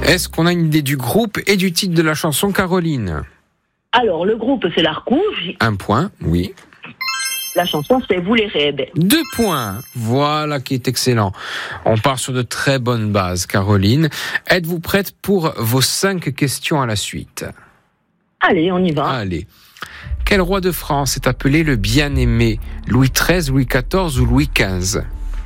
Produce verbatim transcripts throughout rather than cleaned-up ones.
Est-ce qu'on a une idée du groupe et du titre de la chanson, Caroline? Alors, le groupe, c'est l'Arcouge. Un point, oui. La chanson, c'est Vous les rêves. Deux points, voilà qui est excellent. On part sur de très bonnes bases, Caroline. Êtes-vous prête pour vos cinq questions à la suite? Allez, on y va. Allez. Quel roi de France est appelé le bien-aimé? Louis treize, Louis quatorze ou Louis quinze?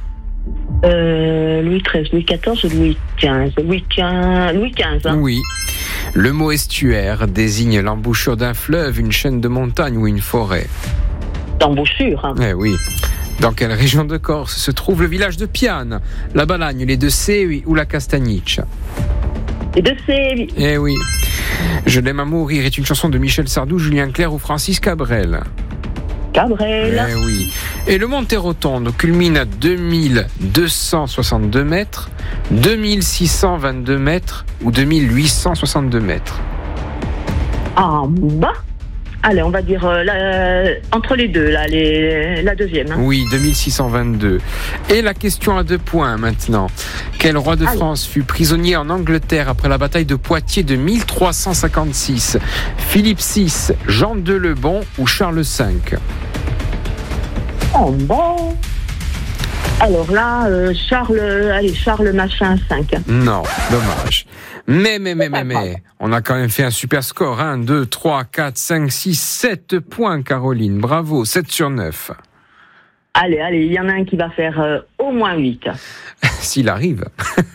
Euh, Louis treize, Louis quatorze ou Louis quinze? Louis quinze. Louis quinze. Hein. Oui. Le mot estuaire désigne l'embouchure d'un fleuve, une chaîne de montagnes ou une forêt. D'embouchure. Hein. Eh oui. Dans quelle région de Corse se trouve le village de Piane, la Balagne, les Deux Sevi ou la Castagnice? Les Deux Sevi. Eh oui. Je l'aime à mourir est une chanson de Michel Sardou, Julien Clerc ou Francis Cabrel. Cabrel. Eh oui. Et le Monte Rotondo culmine à deux mille deux cent soixante-deux mètres, deux mille six cent vingt-deux mètres ou deux mille huit cent soixante-deux mètres. En bas. Allez, on va dire euh, la, entre les deux, là, les, la deuxième. Hein. Oui, deux mille six cent vingt-deux. Et la question à deux points maintenant. Quel roi de Allez. France fut prisonnier en Angleterre après la bataille de Poitiers de mille trois cent cinquante-six? Philippe six, Jean deux le Bon ou Charles cinq? En bas. Alors là, euh, Charles, allez, Charles machin cinq. Non, dommage. Mais, mais, mais, mais, mais, on a quand même fait un super score. un, deux, trois, quatre, cinq, six, sept points, Caroline. Bravo, sept sur neuf. Allez, allez, il y en a un qui va faire euh, au moins huit. S'il arrive.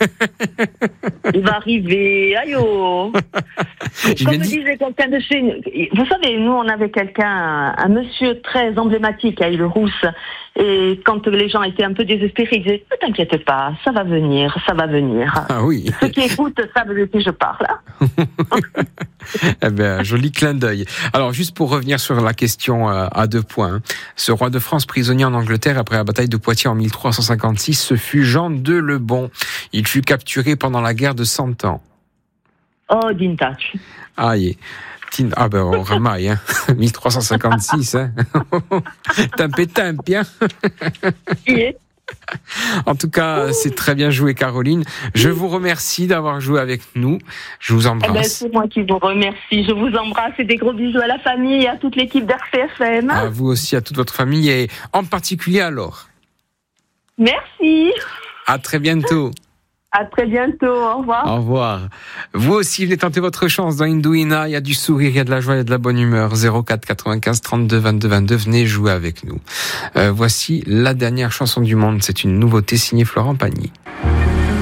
Il va arriver, aïe oh. Comme dit... disait quelqu'un de chez nous, vous savez, nous on avait quelqu'un, un, un monsieur très emblématique à Île-Rousse, et quand les gens étaient un peu désespérés, ils disaient, ne t'inquiète pas, ça va venir, ça va venir. Ah oui. Ceux qui écoutent savent de qui je parle. Eh bien, joli clin d'œil. Alors, juste pour revenir sur la question à deux points, hein. Ce roi de France prisonnier en Angleterre après la bataille de Poitiers en mille trois cent cinquante-six, ce fut Jean deux le Bon. Il fut capturé pendant la guerre de Cent Ans. Oh, Dintach. Aïe. Ah ben, on ramaille, hein. mille trois cent cinquante-six, hein. Timpe, timpe, hein. En tout cas, c'est très bien joué, Caroline. Je vous remercie d'avoir joué avec nous. Je vous embrasse. Eh ben, c'est moi qui vous remercie. Je vous embrasse et des gros bisous à la famille et à toute l'équipe d'R C F M. À vous aussi, à toute votre famille et en particulier à Laure. Merci. À très bientôt. À très bientôt. Au revoir. Au revoir. Vous aussi, venez tenter votre chance dans Indouina. Il y a du sourire, il y a de la joie, il y a de la bonne humeur. zéro quatre quatre-vingt-quinze trente-deux vingt-deux vingt-deux. Venez jouer avec nous. Euh, voici la dernière chanson du monde. C'est une nouveauté signée Florent Pagny.